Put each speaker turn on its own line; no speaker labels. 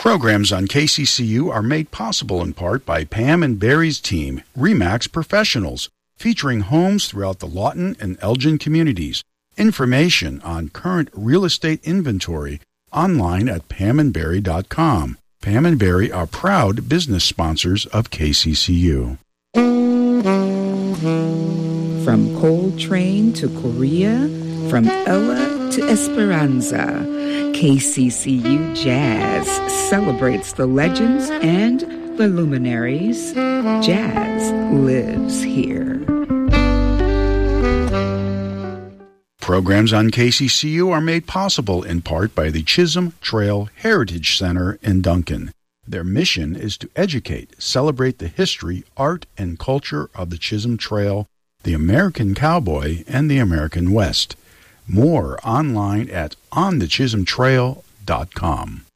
Programs on KCCU are made possible in part by Pam and Barry's team, RE/MAX Professionals, featuring homes throughout the Lawton and Elgin communities. Information on current real estate inventory online at pamandbarry.com. Pam and Barry are proud business sponsors of KCCU.
From Coltrane to Korea, from Ella to Esperanza, KCCU Jazz celebrates the legends and the luminaries. Jazz lives here.
Programs on KCCU are made possible in part by the Chisholm Trail Heritage Center in Duncan. Their mission is to educate, celebrate the history, art, and culture of the Chisholm Trail, the American cowboy, and the American West. More online at onthechisholmtrail.com.